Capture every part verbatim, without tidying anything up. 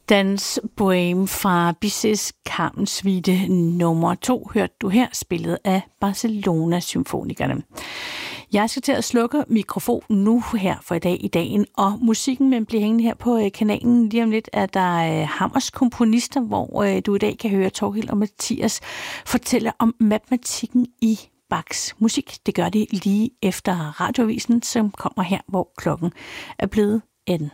Dans Bohème fra Bizets Carmen-suite nummer to, hørte du her, spillet af Barcelona Symfonikerne. Jeg skal til at slukke mikrofonen nu her for i dag i dagen, og musikken men bliver hængende her på kanalen. Lige om lidt er der Hammers komponister, hvor du i dag kan høre Torkild og Mathias fortælle om matematikken i Bachs musik. Det gør de lige efter radioavisen, som kommer her, hvor klokken er blevet atten.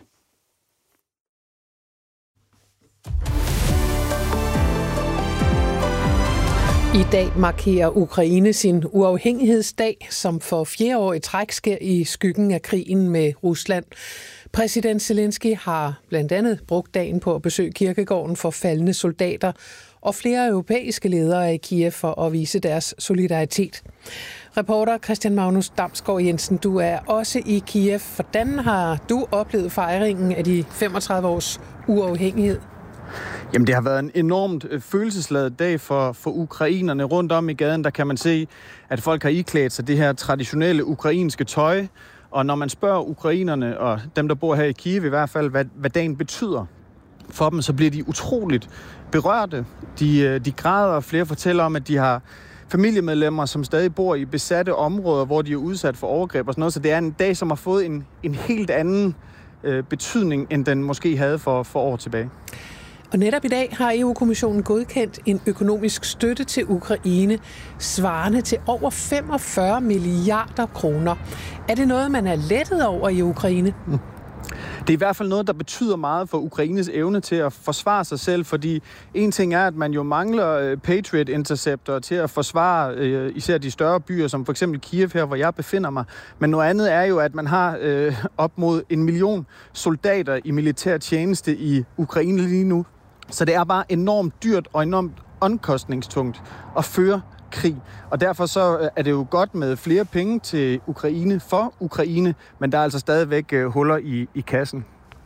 I dag markerer Ukraine sin uafhængighedsdag, som for fjerde år i træk sker i skyggen af krigen med Rusland. Præsident Zelensky har blandt andet brugt dagen på at besøge kirkegården for faldne soldater, og flere europæiske ledere er i Kiev for at vise deres solidaritet. Reporter Christian Magnus Damsgaard Jensen, du er også i Kiev. Hvordan har du oplevet fejringen af de femogtredive års uafhængighed? Jamen, det har været en enormt følelsesladet dag for, for ukrainerne. Rundt om i gaden, der kan man se, at folk har iklædt sig det her traditionelle ukrainske tøj. Og når man spørger ukrainerne, og dem, der bor her i Kiev i hvert fald, hvad, hvad dagen betyder for dem, så bliver de utroligt berørte. De, de græder, og flere fortæller om, at de har familiemedlemmer, som stadig bor i besatte områder, hvor de er udsat for overgreb og sådan noget. Så det er en dag, som har fået en, en helt anden øh, betydning, end den måske havde for, for år tilbage. Og netop i dag har E U-kommissionen godkendt en økonomisk støtte til Ukraine, svarende til over femogfyrre milliarder kroner. Er det noget, man er lettet over i Ukraine? Mm. Det er i hvert fald noget, der betyder meget for Ukraines evne til at forsvare sig selv, fordi en ting er, at man jo mangler Patriot Interceptor til at forsvare øh, især de større byer, som for eksempel Kiev her, hvor jeg befinder mig. Men noget andet er jo, at man har øh, op mod en million soldater i militær tjeneste i Ukraine lige nu. Så det er bare enormt dyrt og enormt omkostningstungt at føre krig. Og derfor så er det jo godt med flere penge til Ukraine for Ukraine, men der er altså stadigvæk huller i, i kassen.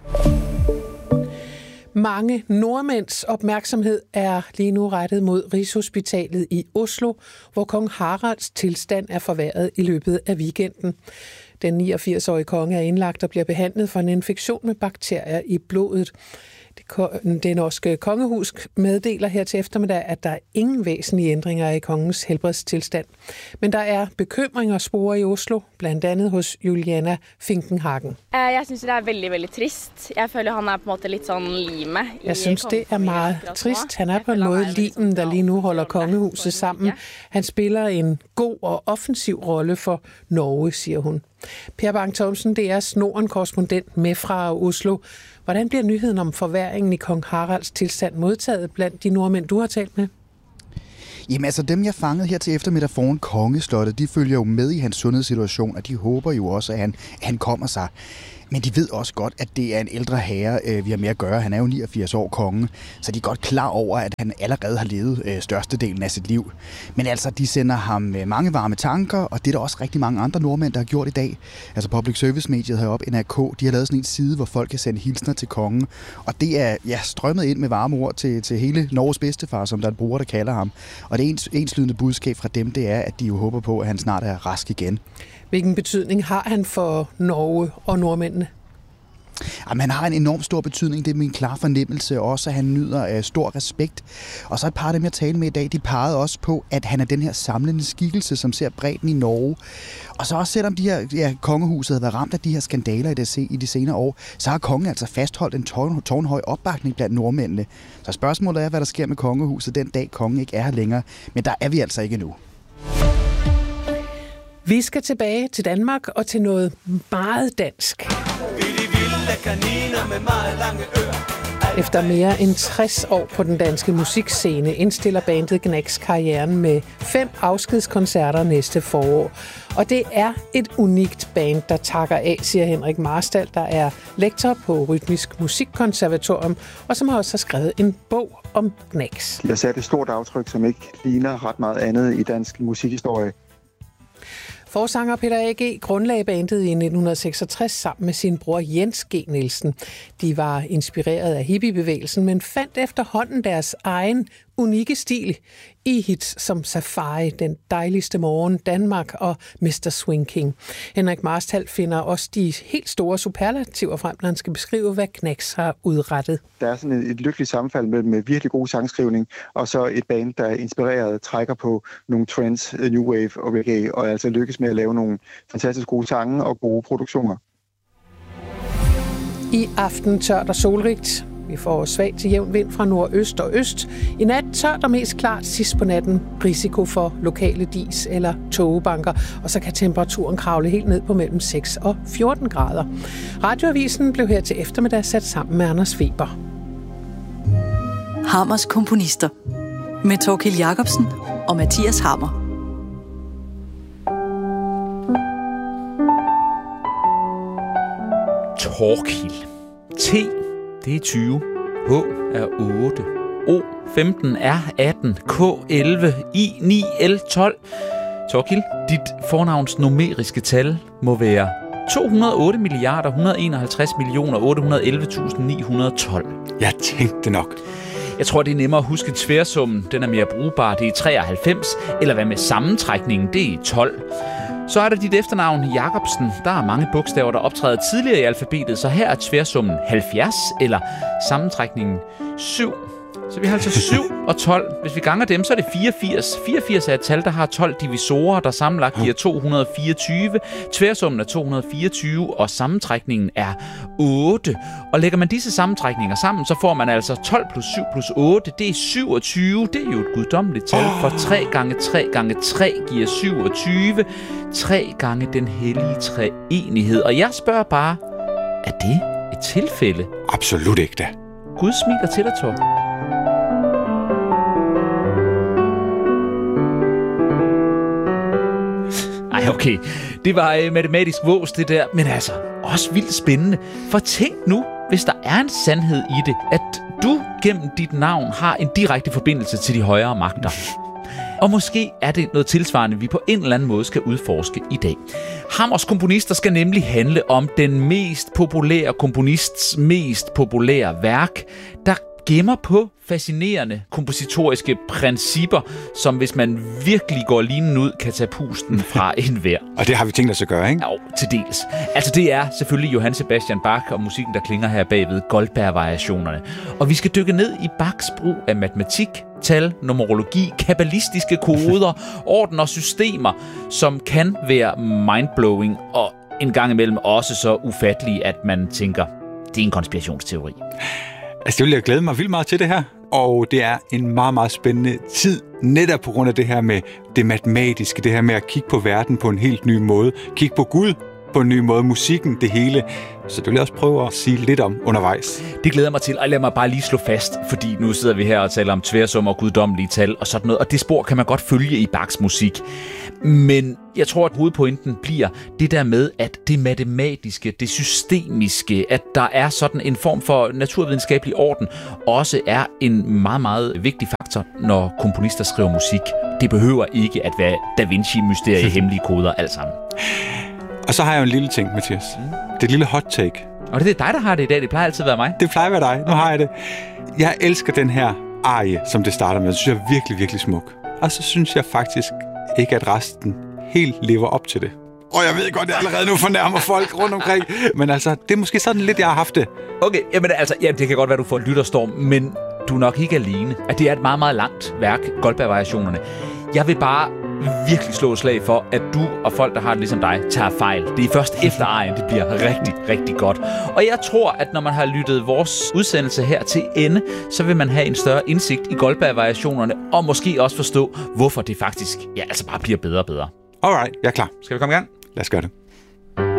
Mange nordmænds opmærksomhed er lige nu rettet mod Rigshospitalet i Oslo, hvor kong Haralds tilstand er forværret i løbet af weekenden. Den niogfirs-årige konge er indlagt og bliver behandlet for en infektion med bakterier i blodet. Det norske kongehus meddeler her til eftermiddag, at der er ingen væsentlige ændringer i kongens helbredstilstand. Men der er bekymringer spor i Oslo, blandt andet hos Juliana Finkenhagen. Jeg synes, det er veldig, veldig trist. Jeg føler, han er på en måte lidt sådan lime. Jeg synes, det er meget trist. Han er på en måde limen, der lige nu holder kongehuset sammen. Han spiller en god og offensiv rolle for Norge, siger hun. Per Bang-Thomsen, det er Norden-korrespondent med fra Oslo. Hvordan bliver nyheden om forværringen i kong Haralds tilstand modtaget blandt de nordmænd, du har talt med? Jamen altså dem, jeg fangede her til eftermiddag foran kongeslottet, de følger jo med i hans sundhedssituation, og de håber jo også, at han, han kommer sig. Men de ved også godt, at det er en ældre herre, øh, vi har med at gøre. Han er jo niogfirs år konge, så de er godt klar over, at han allerede har levet øh, størstedelen af sit liv. Men altså, de sender ham øh, mange varme tanker, og det er der også rigtig mange andre nordmænd, der har gjort i dag. Altså Public Service-mediet heroppe, N R K, de har lavet sådan en side, hvor folk kan sende hilsner til kongen. Og det er ja, strømmet ind med varme ord til, til hele Norges bedstefar, som der er en bruger, der kalder ham. Og det ens, enslydende budskab fra dem, det er, at de jo håber på, at han snart er rask igen. Hvilken betydning har han for Norge og nordmændene? Jamen, han har en enorm stor betydning, det er min klare fornemmelse også, at han nyder uh, stor respekt. Og så et par af dem, jeg talte med i dag, de pegede også på, at han er den her samlende skikkelse, som ser bredden i Norge. Og så også selvom de her ja, kongehuset har været ramt af de her skandaler i de, i de senere år, så har kongen altså fastholdt en tårn, tårnhøj opbakning blandt nordmændene. Så spørgsmålet er, hvad der sker med kongehuset den dag, kongen ikke er her længere. Men der er vi altså ikke endnu. Vi skal tilbage til Danmark og til noget meget dansk. Efter mere end tres år på den danske musikscene indstiller bandet Gnags karrieren med fem afskedskoncerter næste forår. Og det er et unikt band, der takker af, siger Henrik Marstal, der er lektor på Rytmisk Musikkonservatorium, og som også har skrevet en bog om Gnags. De har sat et stort aftryk, som ikke ligner ret meget andet i dansk musikhistorie. Forsanger Peter A G grundlagde bandet i nitten seksogtres sammen med sin bror Jens G. Nielsen. De var inspireret af hippiebevægelsen, men fandt efterhånden deres egen unikke stil i hits som Safari, Den dejligste morgen, Danmark og mister Swing King. Henrik Marstal finder også de helt store superlativer frem, når han skal beskrive, hvad Knacks har udrettet. Der er sådan et, et lykkeligt sammenfald mellem med virkelig god sangskrivning, og så et band, der er inspireret, trækker på nogle trends, new wave og reggae, og altså lykkes med at lave nogle fantastisk gode sange og gode produktioner. I aften tørt og solrigt. Vi får svag til jævn vind fra nordøst og øst. I nat tørt og mest klart sidst på natten. Risiko for lokale dis eller tågebanker. Og så kan temperaturen kravle helt ned på mellem seks og fjorten grader. Radioavisen blev her til eftermiddag sat sammen med Anders Weber. Hammers komponister. Med Thorkild Jacobsen og Mathias Hammer. Thorkild. T, det er tyve. H er otte. O femten. R atten. K elleve. I ni. L tolv. Thorkild, dit fornavns numeriske tal må være to hundrede og otte milliarder, et hundrede og enoghalvtreds millioner, otte hundrede og elleve tusind ni hundrede og tolv. Jeg tænkte nok. Jeg tror, det er nemmere at huske tværsummen. Den er mere brugbar. Det er treoghalvfems. Eller hvad med sammentrækningen? Det er tolv. Så er der dit efternavn, Jacobsen. Der er mange bogstaver, der optræder tidligere i alfabetet, så her er tværsummen halvfjerds, eller sammentrækningen syv. Så vi har altså syv og tolv. Hvis vi ganger dem, så er det fireogfirs. fireogfirs er et tal, der har tolv divisorer, der sammenlagt giver to hundrede og fireogtyve. Tværsummen er to hundrede og fireogtyve, og sammentrækningen er otte. Og lægger man disse sammentrækninger sammen, så får man altså tolv plus syv plus otte. Det er syvogtyve. Det er jo et guddommeligt tal, for tre gange tre gange tre giver syvogtyve. tre gange den hellige treenighed. Og jeg spørger bare, er det et tilfælde? Absolut ikke da. Gud smiler til dig, Thor. Ej, okay. Det var øh, matematisk vås, det der. Men altså, også vildt spændende. For tænk nu, hvis der er en sandhed i det, at du gennem dit navn har en direkte forbindelse til de højere magter. Og måske er det noget tilsvarende, vi på en eller anden måde skal udforske i dag. Hammers komponister skal nemlig handle om den mest populære komponists mest populære værk, der gemmer på fascinerende kompositoriske principper, som hvis man virkelig går linen ud, kan tage pusten fra enhver. Og det har vi tænkt os at gøre, ikke? Jo, til dels. Altså det er selvfølgelig Johann Sebastian Bach og musikken, der klinger her bagved, Goldberg-variationerne. Og vi skal dykke ned i Bachs brug af matematik, tal, numerologi, kabbalistiske koder, orden og systemer, som kan være mindblowing og en gang imellem også så ufattelige, at man tænker, det er en konspirationsteori. Altså, det vil jeg glæde mig vildt meget til det her. Og det er en meget, meget spændende tid, netop på grund af det her med det matematiske, det her med at kigge på verden på en helt ny måde, kigge på Gud på en ny måde, musikken, det hele. Så det vil jeg også prøve at sige lidt om undervejs. Det glæder mig til, og lad mig bare lige slå fast, fordi nu sidder vi her og taler om tværsummer og guddommelige tal og sådan noget, og det spor kan man godt følge i Bachs musik. Men jeg tror, at hovedpointen bliver det der med, at det matematiske, det systemiske, at der er sådan en form for naturvidenskabelig orden, også er en meget, meget vigtig faktor, når komponister skriver musik. Det behøver ikke at være Da Vinci-mysterie, hemmelige koder, alt sammen. Og så har jeg jo en lille ting, Mathias. Mm. Det er et lille hot take. Og det er dig, der har det i dag. Det plejer altid at være mig. Det plejer at være dig. Nu har jeg det. Jeg elsker den her arie, som det starter med. Det synes jeg er virkelig, virkelig smuk. Og så synes jeg faktisk ikke, at resten helt lever op til det. Og jeg ved godt, at jeg allerede nu fornærmer folk rundt omkring. Men altså, det er måske sådan lidt, jeg har haft det. Okay, jamen altså, ja, det kan godt være, du får lytterstorm, men du er nok ikke alene. At det er et meget, meget langt værk, Goldberg-variationerne. Jeg vil bare virkelig slå et slag for, at du og folk, der har det ligesom dig, tager fejl. Det er først efter arien, det bliver rigtig, rigtig godt. Og jeg tror, at når man har lyttet vores udsendelse her til ende, så vil man have en større indsigt i Goldberg-variationerne, og måske også forstå, hvorfor det faktisk, ja, altså bare bliver bedre og bedre. Alright, jeg er klar. Skal vi komme i gang? Lad os gøre det.